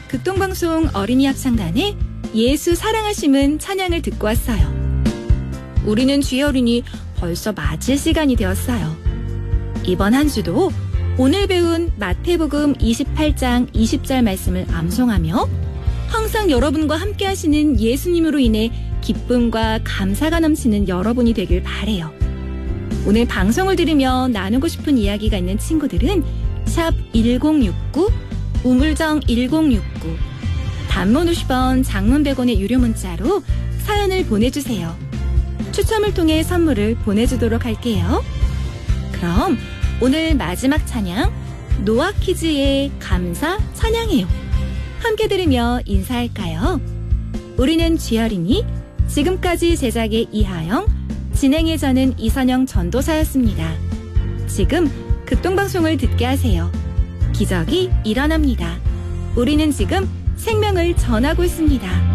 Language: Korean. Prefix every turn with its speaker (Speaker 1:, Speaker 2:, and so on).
Speaker 1: 극동방송 어린이 합창단의 예수 사랑하심은 찬양을 듣고 왔어요. 우리는 주의 어린이 벌써 마칠 시간이 되었어요. 이번 한 주도 오늘 배운 마태복음 28장 20절 말씀을 암송하며 항상 여러분과 함께 하시는 예수님으로 인해 기쁨과 감사가 넘치는 여러분이 되길 바라요. 오늘 방송을 들으며 나누고 싶은 이야기가 있는 친구들은 샵 1069, 우물정 1069, 단문 50원, 장문 100원의 유료 문자로 사연을 보내주세요. 추첨을 통해 선물을 보내주도록 할게요. 그럼 오늘 마지막 찬양 노아키즈의 감사 찬양해요. 함께 들으며 인사할까요? 우리는 쥐어린이, 지금까지 제작의 이하영, 진행의 저는 이선영 전도사였습니다. 지금 극동방송을 듣게 하세요. 기적이 일어납니다. 우리는 지금 생명을 전하고 있습니다.